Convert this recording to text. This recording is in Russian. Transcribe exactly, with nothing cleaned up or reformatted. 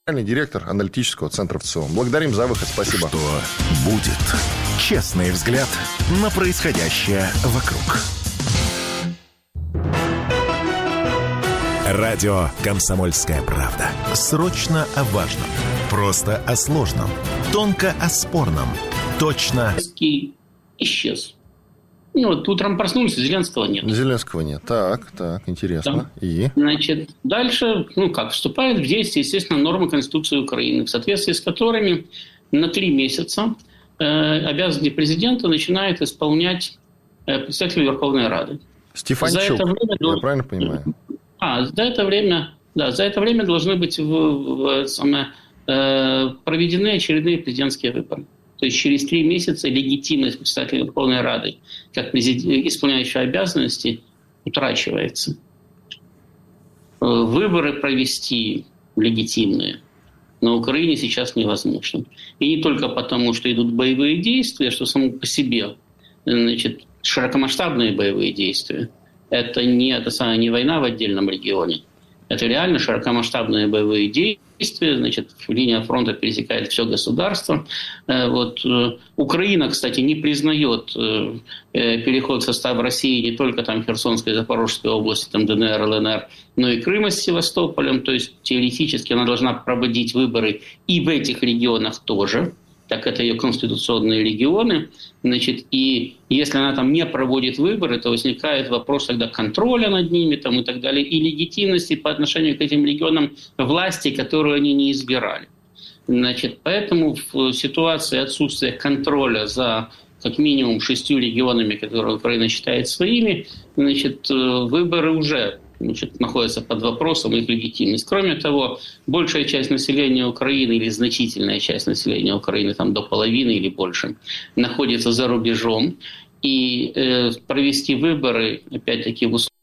Директор аналитического центра ВЦИОМ. Благодарим за выход. Спасибо. Что будет? Честный взгляд на происходящее вокруг. Радио «Комсомольская правда». Срочно о важном. Просто о сложном. Тонко о спорном. Точно. Исчез. Ну, вот утром проснулся, Зеленского нет. Зеленского нет. Так, так, интересно. Да. И? Значит, дальше, ну как, вступают в действие, естественно, нормы Конституции Украины, в соответствии с которыми на три месяца э, обязанности президента начинает исполнять э, председатель Верховной Рады. Стефанчук, за это время, я правильно понимаю? А, за это время, да, за это время должны быть в, в, самое, э, проведены очередные президентские выборы. То есть через три месяца легитимность председателя Верховной Рады, как исполняющего обязанности, утрачивается. Выборы провести легитимные на Украине сейчас невозможно. И не только потому, что идут боевые действия, что само по себе, значит, широкомасштабные боевые действия. Это не, это самая, не война в отдельном регионе. Это реально широкомасштабные боевые действия. Значит, линия фронта пересекает все государство. Вот. Украина, кстати, не признает переход в состав России не только там Херсонской и Запорожской области, там ДНР, ЛНР, но и Крыма с Севастополем. То есть теоретически она должна проводить выборы и в этих регионах тоже. Так это ее конституционные регионы. Значит, и если она там не проводит выборы, то возникает вопрос тогда контроля над ними там, и так далее, и легитимности по отношению к этим регионам власти, которую они не избирали. Значит, поэтому в ситуации отсутствия контроля за как минимум шестью регионами, которые Украина считает своими, значит, выборы уже значит, находятся под вопросом их легитимность. Кроме того, большая часть населения Украины или значительная часть населения Украины, там до половины или больше, находится за рубежом. И э, провести выборы, опять-таки, в условиях